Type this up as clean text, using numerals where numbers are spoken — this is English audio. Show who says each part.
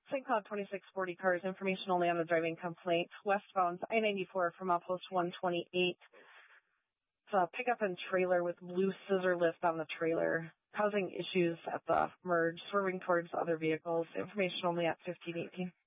Speaker 1: St. Cloud 2640 cars, information only on the driving complaint. Westbound I-94 from outpost 128. It's a pickup and trailer with loose scissor lift on the trailer, causing issues at the merge, swerving towards other vehicles. Information only at 1518.